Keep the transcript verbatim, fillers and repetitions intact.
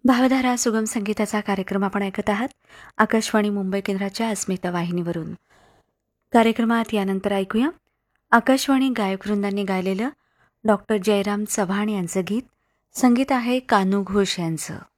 भावधारा सुगम संगीताचा कार्यक्रम आपण ऐकत आहात आकाशवाणी मुंबई केंद्राच्या अस्मिता वाहिनीवरून. कार्यक्रमात यानंतर ऐकूया आकाशवाणी गायकवृंदांनी गायलेलं डॉक्टर जयराम चव्हाण यांचं गीत. संगीत आहे कान्हू घोष यांचं.